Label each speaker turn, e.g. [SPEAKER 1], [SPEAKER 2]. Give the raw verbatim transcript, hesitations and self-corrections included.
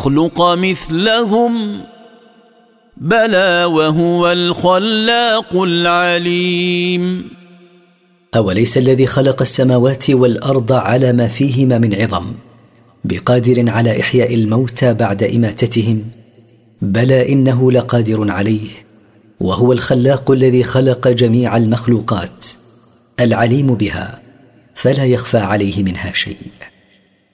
[SPEAKER 1] يخلق مثلهم بلى وهو الخلاق العليم.
[SPEAKER 2] أوليس الذي خلق السماوات والأرض على ما فيهما من عظم بقادر على إحياء الموتى بعد إماتتهم؟ بلى إنه لقادر عليه، وهو الخلاق الذي خلق جميع المخلوقات العليم بها، فلا يخفى عليه منها شيء.